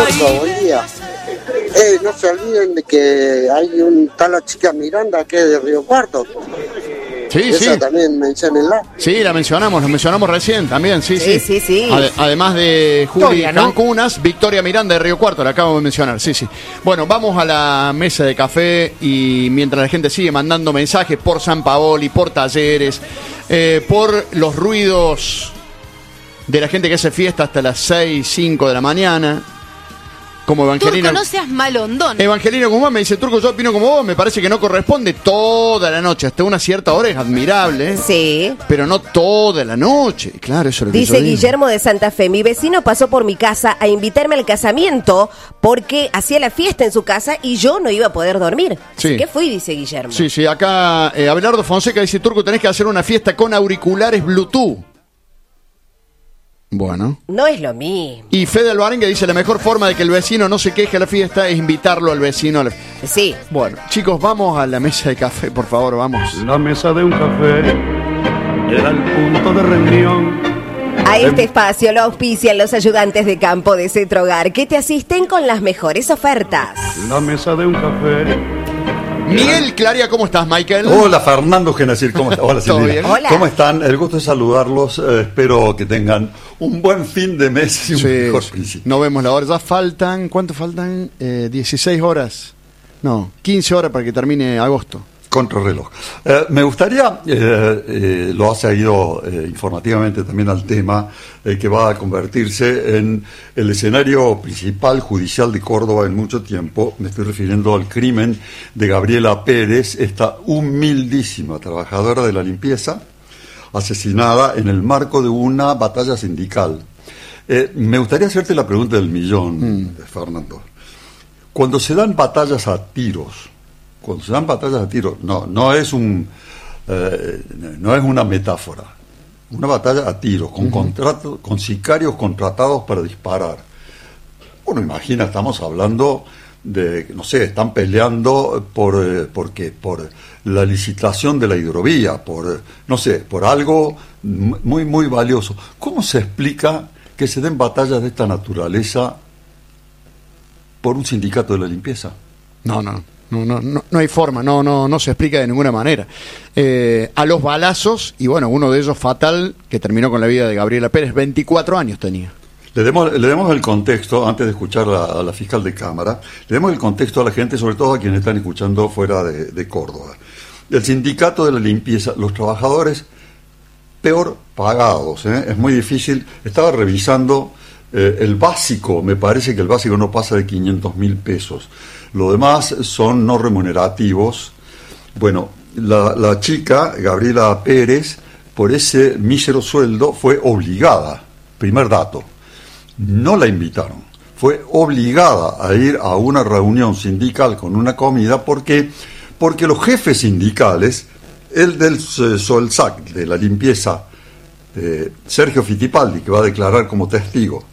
Turco, buen día. No se olviden de que hay la chica Miranda que es de Río Cuarto. Sí, esa sí. También menciónenla. Sí, la mencionamos recién también, sí. Sí. Además de Juli Victoria, ¿no? Cancunas, Victoria Miranda de Río Cuarto, la acabo de mencionar, sí. Bueno, vamos a la mesa de café y mientras la gente sigue mandando mensajes por San Paoli, por Talleres, por los ruidos de la gente que hace fiesta hasta las 6, 5 de la mañana. Como Evangelina. Turco, no seas malondón. Evangelina Guzmán me dice, Turco, yo opino como vos, me parece que no corresponde toda la noche, hasta una cierta hora es admirable. Sí. Pero no toda la noche. Claro, eso es lo que Dice yo digo. Guillermo de Santa Fe, mi vecino pasó por mi casa a invitarme al casamiento porque hacía la fiesta en su casa y yo no iba a poder dormir. Sí. Así que fui, dice Guillermo. Sí, acá Abelardo Fonseca dice, Turco, tenés que hacer una fiesta con auriculares Bluetooth. Bueno. No es lo mismo. Y Fede Alvarenga dice, la mejor forma de que el vecino no se queje a la fiesta es invitarlo al vecino a la fiesta. Sí. Bueno, chicos, vamos a la mesa de café, por favor, vamos. La mesa de un café era el punto de reunión. A este espacio lo auspician los ayudantes de campo de Cetrogar que te asisten con las mejores ofertas. La mesa de un café. Miguel Claria, ¿cómo estás, Michael? Hola, Fernando Genacil, ¿cómo estás? Hola, ¿Todo Silvina. bien? Hola. ¿Cómo están? El gusto de saludarlos. Espero que tengan un buen fin de mes y un mejor principio. No vemos la hora. Ya faltan, ¿cuánto faltan? 16 horas. No, 15 horas para que termine agosto. Contrarreloj. Me gustaría, lo ha seguido informativamente también al tema, que va a convertirse en el escenario principal judicial de Córdoba en mucho tiempo. Me estoy refiriendo al crimen de Gabriela Pérez, esta humildísima trabajadora de la limpieza, asesinada en el marco de una batalla sindical. Me gustaría hacerte la pregunta del millón, Fernando. Cuando se dan batallas a tiros, no es una metáfora, una batalla a tiros, con sicarios contratados para disparar. Uno imagina, estamos hablando de, no sé, están peleando por la licitación de la hidrovía, por algo muy, muy valioso. ¿Cómo se explica que se den batallas de esta naturaleza por un sindicato de la limpieza? No hay forma, no se explica de ninguna manera. A los balazos, y bueno, uno de ellos fatal, que terminó con la vida de Gabriela Pérez, 24 años tenía. Le demos el contexto, antes de escuchar a la fiscal de Cámara, le demos el contexto a la gente, sobre todo a quienes están escuchando fuera de Córdoba. El sindicato de la limpieza, los trabajadores peor pagados, es muy difícil. Estaba revisando el básico, me parece que el básico no pasa de 500.000 pesos. Lo demás son no remunerativos. Bueno, la chica, Gabriela Pérez, por ese mísero sueldo fue obligada, primer dato, no la invitaron, fue obligada a ir a una reunión sindical con una comida porque los jefes sindicales, el del Solsac, de la limpieza, Sergio Fittipaldi, que va a declarar como testigo,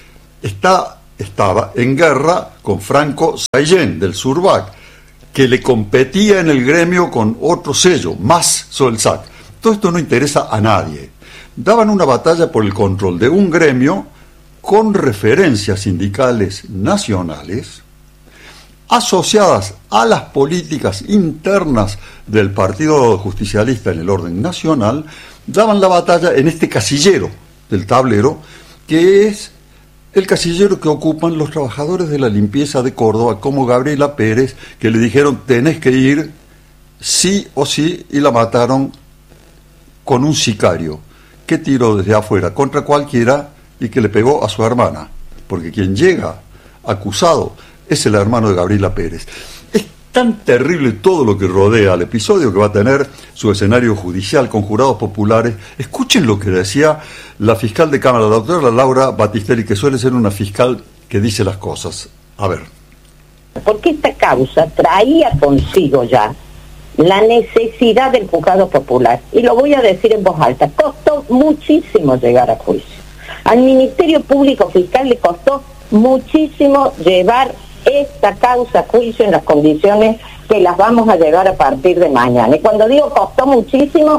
estaba en guerra con Franco Sayén del Surbac, que le competía en el gremio con otro sello, más Solsac. Todo esto no interesa a nadie. Daban una batalla por el control de un gremio con referencias sindicales nacionales asociadas a las políticas internas del Partido Justicialista en el orden nacional. Daban la batalla en este casillero del tablero, que es el casillero que ocupan los trabajadores de la limpieza de Córdoba, como Gabriela Pérez, que le dijeron tenés que ir sí o sí, y la mataron con un sicario que tiró desde afuera contra cualquiera y que le pegó a su hermana, porque quien llega acusado es el hermano de Gabriela Pérez. Es tan terrible todo lo que rodea al episodio, que va a tener su escenario judicial con jurados populares. Escuchen lo que decía la fiscal de Cámara, la doctora Laura Battistelli, que suele ser una fiscal que dice las cosas. A ver. Porque esta causa traía consigo ya la necesidad del juzgado popular, y lo voy a decir en voz alta, costó muchísimo llegar a juicio. Al Ministerio Público Fiscal le costó muchísimo llevar esta causa a juicio en las condiciones que las vamos a llevar a partir de mañana. Y cuando digo costó muchísimo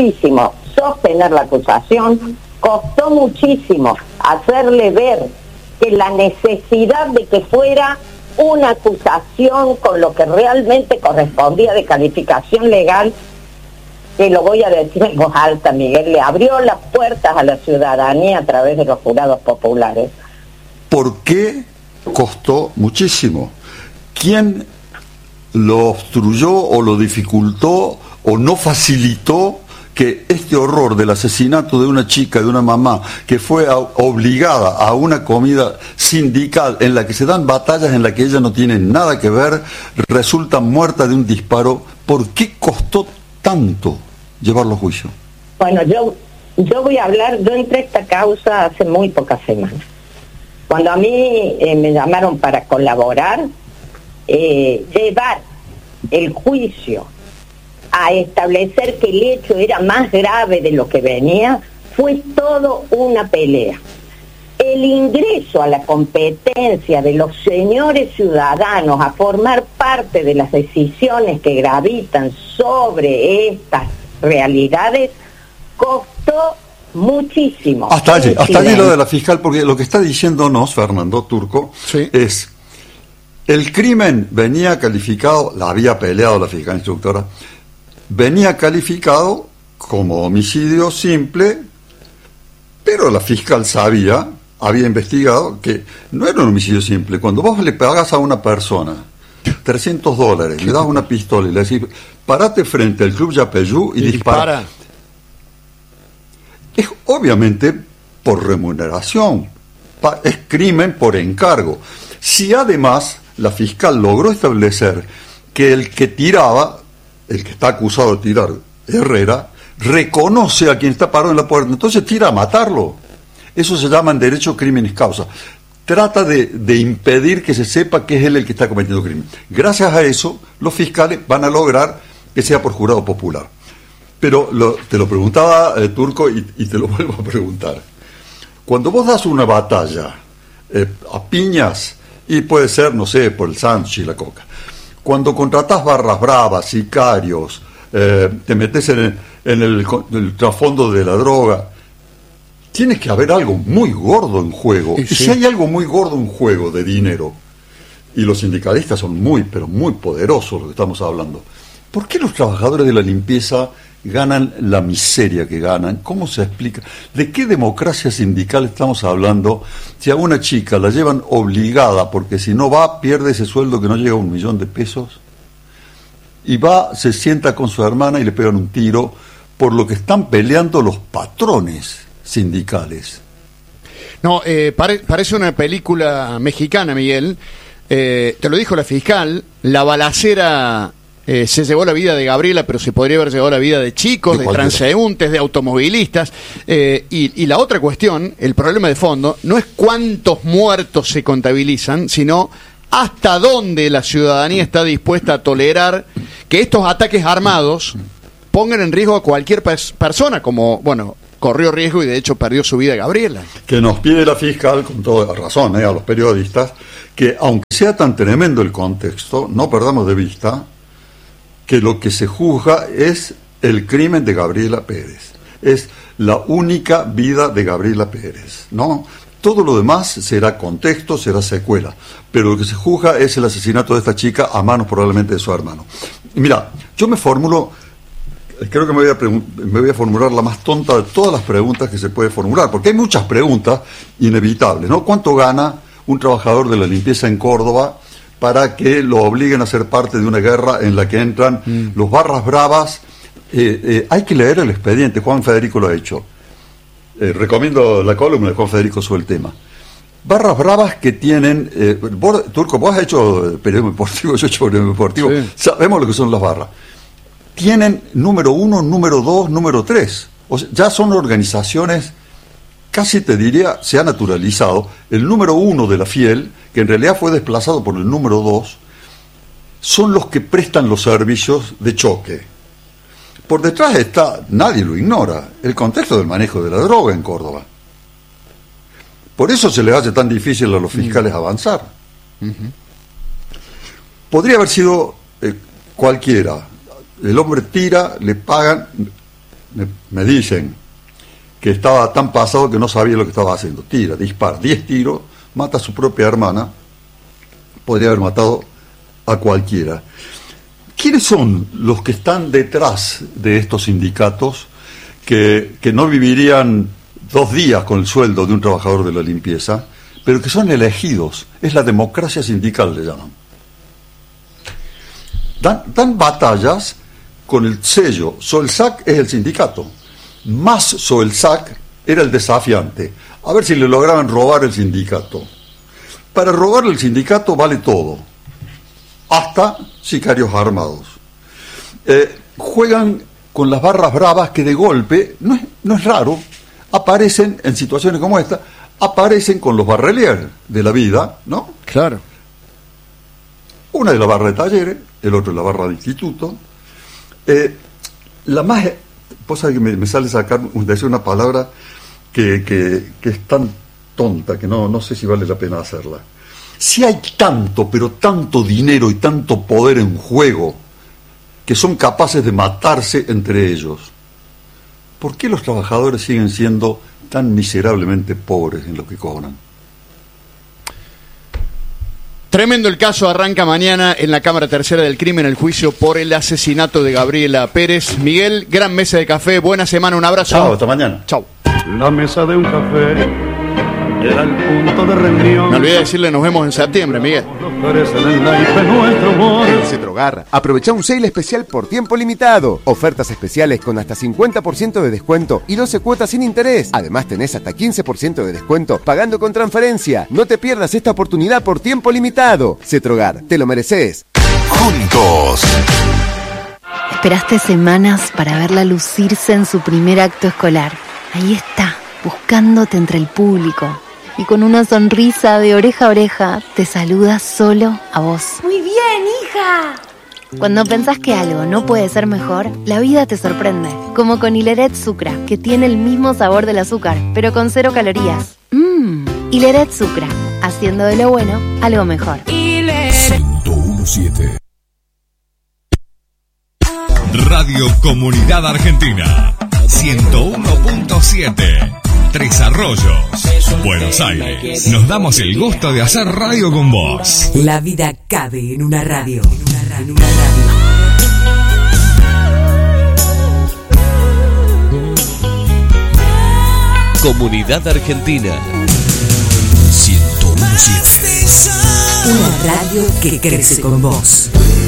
sostener la acusación, costó muchísimo hacerle ver que la necesidad de que fuera una acusación con lo que realmente correspondía de calificación legal, que lo voy a decir en voz alta, Miguel, le abrió las puertas a la ciudadanía a través de los jurados populares. ¿Por qué costó muchísimo? ¿Quién lo obstruyó o lo dificultó o no facilitó que este horror del asesinato de una chica, de una mamá, que fue obligada a una comida sindical en la que se dan batallas en la que ella no tiene nada que ver, resulta muerta de un disparo? ¿Por qué costó tanto llevarlo a juicio? Bueno, yo voy a hablar, yo entré a esta causa hace muy pocas semanas. Cuando a mí me llamaron para colaborar, llevar el juicio a establecer que el hecho era más grave de lo que venía, fue todo una pelea. El ingreso a la competencia de los señores ciudadanos a formar parte de las decisiones que gravitan sobre estas realidades costó muchísimo. Hasta allí lo de la fiscal, porque lo que está diciéndonos Fernando Turco, sí, es: el crimen venía calificado, la había peleado la fiscal instructora, venía calificado como homicidio simple, pero la fiscal había investigado que no era un homicidio simple. Cuando vos le pagas a una persona $300, le das una pistola y le decís, parate frente al Club Yapeyú y dispara. Es obviamente por remuneración, es crimen por encargo. Si además la fiscal logró establecer que el que tiraba, el que está acusado de tirar, Herrera, reconoce a quien está parado en la puerta, entonces tira a matarlo. Eso se llama en derecho criminis causa. Trata de impedir que se sepa que es él el que está cometiendo crimen. Gracias a eso, los fiscales van a lograr que sea por jurado popular. Pero te lo preguntaba Turco y te lo vuelvo a preguntar. Cuando vos das una batalla a piñas, y puede ser, no sé, por el sándwich y la coca, cuando contratás barras bravas, sicarios, te metes en el trasfondo de la droga, tiene que haber algo muy gordo en juego. Sí. Y si hay algo muy gordo en juego de dinero, y los sindicalistas son pero muy poderosos, lo que estamos hablando, ¿por qué los trabajadores de la limpieza ganan la miseria que ganan? ¿Cómo se explica? ¿De qué democracia sindical estamos hablando si a una chica la llevan obligada, porque si no va, pierde ese sueldo que no llega a $1 millón de pesos? Y va, se sienta con su hermana y le pegan un tiro por lo que están peleando los patrones sindicales. No, parece una película mexicana, Miguel. Te lo dijo la fiscal, la balacera se llevó la vida de Gabriela, pero se podría haber llevado la vida de chicos, de transeúntes, de automovilistas. Y la otra cuestión, el problema de fondo, no es cuántos muertos se contabilizan, sino hasta dónde la ciudadanía está dispuesta a tolerar que estos ataques armados pongan en riesgo a cualquier persona, como, bueno, corrió riesgo y de hecho perdió su vida Gabriela. Que nos pide la fiscal, con toda razón, a los periodistas, que aunque sea tan tremendo el contexto, no perdamos de vista que lo que se juzga es el crimen de Gabriela Pérez. Es la única vida de Gabriela Pérez, ¿no? Todo lo demás será contexto, será secuela, pero lo que se juzga es el asesinato de esta chica a manos probablemente de su hermano. Y mira, yo me formulo, creo que me voy a formular la más tonta de todas las preguntas que se puede formular, porque hay muchas preguntas inevitables, ¿no? ¿Cuánto gana un trabajador de la limpieza en Córdoba para que lo obliguen a ser parte de una guerra en la que entran los barras bravas? Hay que leer el expediente, Juan Federico lo ha hecho. Recomiendo la columna de Juan Federico sobre el tema. Barras bravas que tienen... Turco, vos has hecho periodismo deportivo, yo he hecho periodismo deportivo, sí. Sabemos lo que son las barras. Tienen número 1, número 2, número 3. O sea, ya son organizaciones, casi te diría, se ha naturalizado. El número 1 de la FIEL, que en realidad fue desplazado por el número 2, son los que prestan los servicios de choque. Por detrás está, nadie lo ignora, el contexto del manejo de la droga en Córdoba. Por eso se les hace tan difícil a los fiscales avanzar. Podría haber sido cualquiera. El hombre tira, le pagan, me dicen que estaba tan pasado que no sabía lo que estaba haciendo. Tira, dispara, 10 tiros, mata a su propia hermana, podría haber matado a cualquiera. ¿Quiénes son los que están detrás de estos sindicatos que no vivirían 2 días con el sueldo de un trabajador de la limpieza, pero que son elegidos? Es la democracia sindical, le llaman. Dan batallas con el sello. Soelsac es el sindicato. Más Soelsac era el desafiante. A ver si le lograban robar el sindicato. Para robar el sindicato vale todo, hasta sicarios armados. Juegan con las barras bravas que de golpe, no es raro, aparecen en situaciones como esta, aparecen con los barreliers de la vida, ¿no? Claro. Una de la barra de talleres, el otro de la barra de instituto. La más... Vos sabés que me sale decir una palabra que es tan tonta que no sé si vale la pena hacerla. Si hay tanto, pero tanto dinero y tanto poder en juego que son capaces de matarse entre ellos, ¿por qué los trabajadores siguen siendo tan miserablemente pobres en lo que cobran? Tremendo el caso, arranca mañana en la Cámara Tercera del Crimen el juicio por el asesinato de Gabriela Pérez. Miguel, gran mesa de café, buena semana, un abrazo. Chao, hasta mañana. Chao. La mesa de un café era el punto de reunión. Me olvidé de decirle nos vemos en septiembre, Miguel. En Cetrogar, aprovecha un sale especial por tiempo limitado. Ofertas especiales con hasta 50% de descuento y 12 cuotas sin interés. Además tenés hasta 15% de descuento pagando con transferencia. No te pierdas esta oportunidad por tiempo limitado. Cetrogar, te lo mereces. Juntos. Esperaste semanas para verla lucirse en su primer acto escolar. Ahí está, buscándote entre el público. Y con una sonrisa de oreja a oreja, te saluda solo a vos. ¡Muy bien, hija! Cuando pensás que algo no puede ser mejor, la vida te sorprende. Como con Hileret Sucra, que tiene el mismo sabor del azúcar, pero con 0 calorías. Hileret Sucra, haciendo de lo bueno algo mejor. 1017 Radio Comunidad Argentina 101.7 Tres Arroyos, Buenos Aires. Nos damos el gusto de hacer radio con vos. La vida cabe en una radio. Comunidad Argentina 101.7. Una radio que crece con vos.